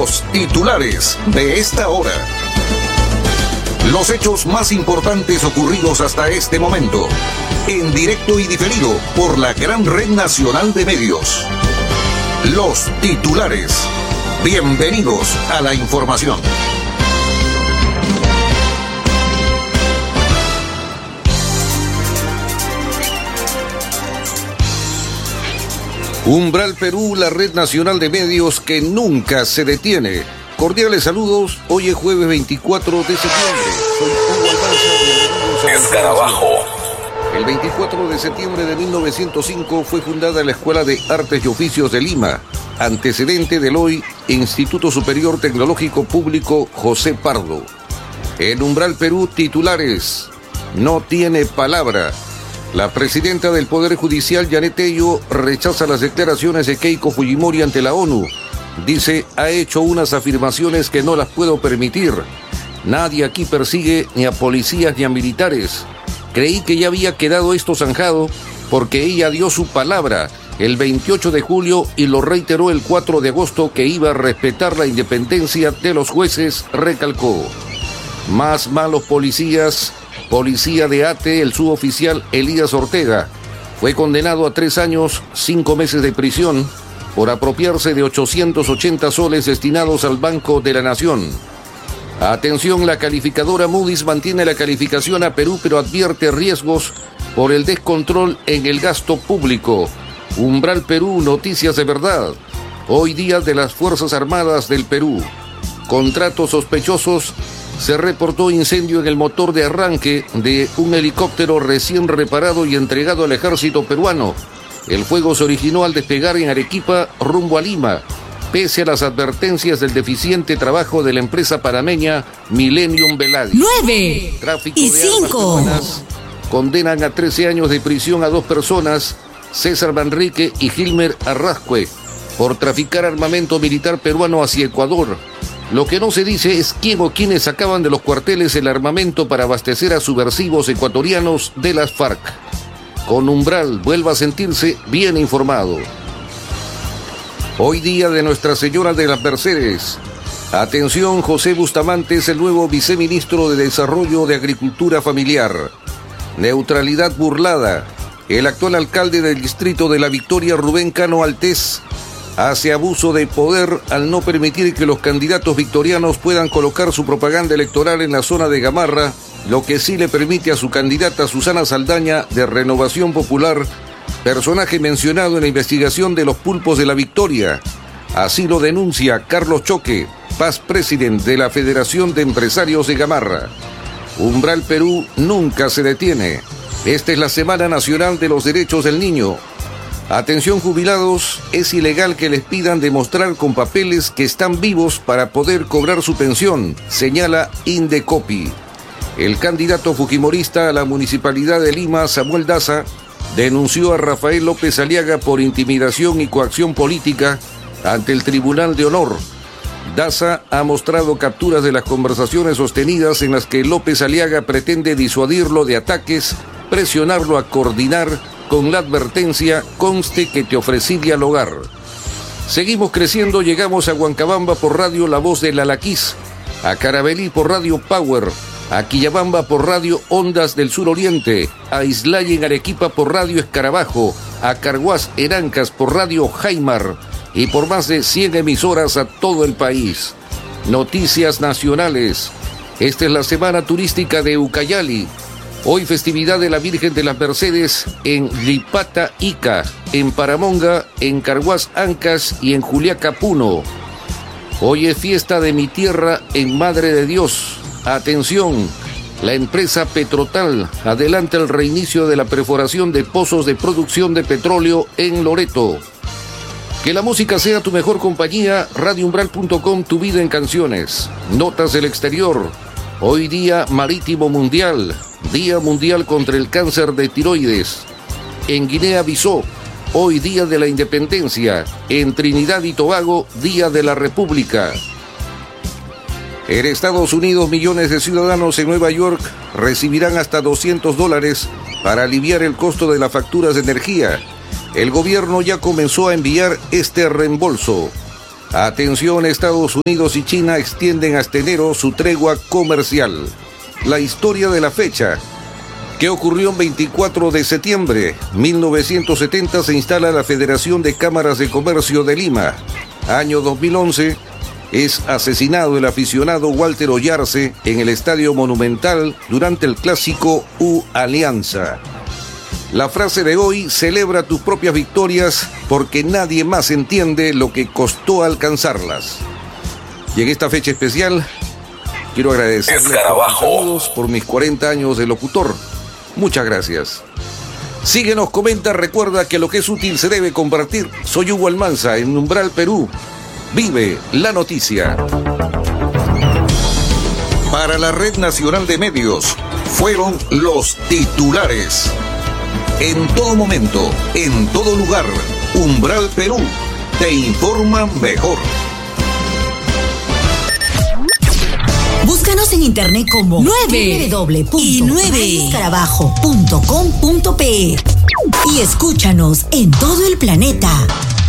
Los titulares de esta hora. Los hechos más importantes ocurridos hasta este momento, en directo y diferido por la gran red nacional de medios. Los titulares. Bienvenidos a la información. Umbral Perú, la red nacional de medios que nunca se detiene. Cordiales saludos, hoy es jueves 24 de septiembre. Soy Hugo Almanza, bienvenidos a Escarabajo. El 24 de septiembre de 1905 fue fundada la Escuela de Artes y Oficios de Lima, antecedente del hoy Instituto Superior Tecnológico Público José Pardo. En Umbral Perú, titulares. No tiene palabra. La presidenta del Poder Judicial, Janet Tello, rechaza las declaraciones de Keiko Fujimori ante la ONU. Dice, ha hecho unas afirmaciones que no las puedo permitir. Nadie aquí persigue ni a policías ni a militares. Creí que ya había quedado esto zanjado porque ella dio su palabra el 28 de julio y lo reiteró el 4 de agosto que iba a respetar la independencia de los jueces, recalcó. Más malos policías. Policía de ATE, el suboficial Elías Ortega, fue condenado a 3 años, 5 meses de prisión por apropiarse de 880 soles destinados al Banco de la Nación. Atención, la calificadora Moody's mantiene la calificación a Perú, pero advierte riesgos por el descontrol en el gasto público. Umbral Perú, noticias de verdad. Hoy día de las Fuerzas Armadas del Perú. Contratos sospechosos. Se reportó incendio en el motor de arranque de un helicóptero recién reparado y entregado al ejército peruano. El fuego se originó al despegar en Arequipa rumbo a Lima, pese a las advertencias del deficiente trabajo de la empresa panameña Millennium Veladi. 9 Tráfico y de 5. armas peruanas. Condenan a 13 años de prisión a 2 personas, César Manrique y Gilmer Arrascue, por traficar armamento militar peruano hacia Ecuador. Lo que no se dice es quién o quiénes sacaban de los cuarteles el armamento para abastecer a subversivos ecuatorianos de las FARC. Con Umbral, vuelva a sentirse bien informado. Hoy día de Nuestra Señora de las Mercedes. Atención, José Bustamante es el nuevo viceministro de Desarrollo de Agricultura Familiar. Neutralidad burlada. El actual alcalde del distrito de La Victoria, Rubén Cano Altés, hace abuso de poder al no permitir que los candidatos victorianos puedan colocar su propaganda electoral en la zona de Gamarra, lo que sí le permite a su candidata Susana Saldaña de Renovación Popular, personaje mencionado en la investigación de los pulpos de La Victoria. Así lo denuncia Carlos Choque, past president de la Federación de Empresarios de Gamarra. Umbral Perú nunca se detiene. Esta es la Semana Nacional de los Derechos del Niño. Atención jubilados, es ilegal que les pidan demostrar con papeles que están vivos para poder cobrar su pensión, señala Indecopi. El candidato fujimorista a la Municipalidad de Lima, Samuel Daza, denunció a Rafael López Aliaga por intimidación y coacción política ante el Tribunal de Honor. Daza ha mostrado capturas de las conversaciones sostenidas en las que López Aliaga pretende disuadirlo de ataques, presionarlo a coordinar con la advertencia, conste que te ofrecí dialogar. Seguimos creciendo, llegamos a Huancabamba por radio La Voz del Alaquís, a Carabelí por radio Power, a Quillabamba por radio Ondas del Sur Oriente, a Islay en Arequipa por radio Escarabajo, a Carhuaz en Ancas por radio Jaimar y por más de 100 emisoras a todo el país. Noticias nacionales. Esta es la semana turística de Ucayali. Hoy festividad de la Virgen de las Mercedes en Lipata, Ica, en Paramonga, en Carhuaz, Ancas y en Juliaca, Puno. Hoy es fiesta de mi tierra en Madre de Dios. Atención, la empresa Petrotal adelanta el reinicio de la perforación de pozos de producción de petróleo en Loreto. Que la música sea tu mejor compañía, radioumbral.com, tu vida en canciones. Notas del exterior. Hoy día marítimo mundial. Día Mundial contra el Cáncer de Tiroides. En Guinea-Bissau, hoy Día de la Independencia. En Trinidad y Tobago, Día de la República. En Estados Unidos, millones de ciudadanos en Nueva York recibirán hasta $200 para aliviar el costo de las facturas de energía. El gobierno ya comenzó a enviar este reembolso. Atención, Estados Unidos y China extienden hasta enero su tregua comercial. La historia de la fecha. ¿Qué ocurrió el 24 de septiembre? 1970 se instala la Federación de Cámaras de Comercio de Lima. Año 2011 es asesinado el aficionado Walter Oyarce en el Estadio Monumental durante el clásico U-Alianza. La frase de hoy: celebra tus propias victorias porque nadie más entiende lo que costó alcanzarlas. Y en esta fecha especial quiero agradecerles por mis 40 años de locutor. Muchas gracias. Síguenos, comenta, recuerda que lo que es útil se debe compartir. Soy Hugo Almanza en Umbral, Perú. Vive la noticia. Para la Red Nacional de Medios, fueron los titulares. En todo momento, en todo lugar, Umbral, Perú, te informan mejor. Búscanos en internet como 9.escarabajo.com.pe y escúchanos en todo el planeta.